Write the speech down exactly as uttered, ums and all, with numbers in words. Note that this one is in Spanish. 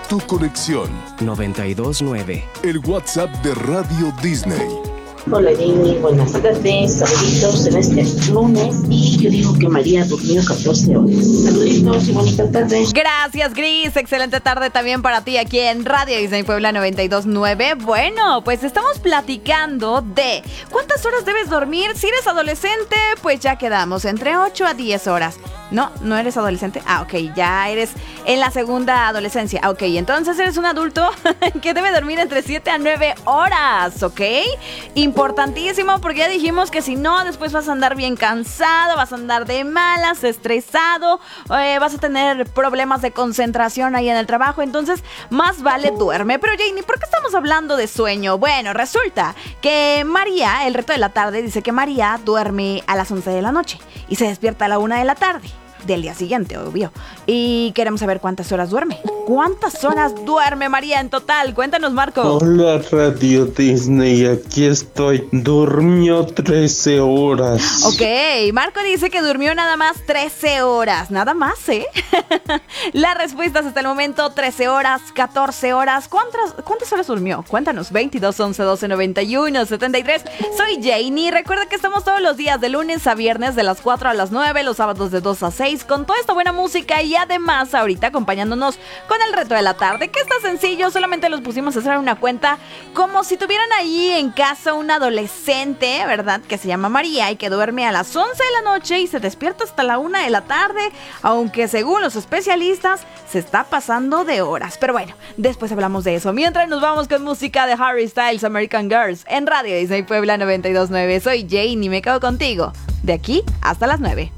tu conexión. noventa y dos nueve. El WhatsApp de Radio Disney. Hola Jamie, buenas tardes, saluditos en este lunes y yo digo que María durmió catorce horas. Saluditos y bonita tarde. Gracias Gris, excelente tarde también para ti aquí en Radio Disney Puebla noventa y dos nueve. Bueno, pues estamos platicando de cuántas horas debes dormir. Si eres adolescente, pues ya quedamos entre ocho a diez horas. No, no eres adolescente. Ah, ok, ya eres en la segunda adolescencia. Ok, entonces eres un adulto que debe dormir entre siete a nueve horas, ¿ok? Importantísimo, porque ya dijimos que si no, después vas a andar bien cansado, vas a andar de malas, estresado, eh, vas a tener problemas de concentración ahí en el trabajo. Entonces, más vale duerme. Pero Janie, ¿por qué estamos hablando de sueño? Bueno, resulta que María, el reto de la tarde, dice que María duerme a las once de la noche y se despierta a la una de la tarde del día siguiente, obvio. Y queremos saber cuántas horas duerme. ¿Cuántas horas duerme María en total? Cuéntanos, Marco. Hola, Radio Disney, aquí estoy. Durmió trece horas. Ok, Marco dice que durmió nada más trece horas. Nada más, ¿eh? Las respuestas hasta el momento: trece horas, catorce horas. ¿Cuántas, cuántas horas durmió? Cuéntanos. veintidós, once, doce, noventa y uno, setenta y tres. Soy Janie. Recuerda que estamos todos los días de lunes a viernes de las cuatro a las nueve, los sábados de dos a seis, con toda esta buena música y además ahorita acompañándonos con el reto de la tarde, que está sencillo. Solamente los pusimos a hacer una cuenta como si tuvieran ahí en casa un adolescente, ¿verdad? Que se llama María y que duerme a las once de la noche y se despierta hasta la una de la tarde, aunque según los especialistas se está pasando de horas. Pero bueno, después hablamos de eso. Mientras nos vamos con música de Harry Styles, American Girls, en Radio Disney Puebla noventa y dos nueve. Soy Jane y me quedo contigo de aquí hasta las nueve.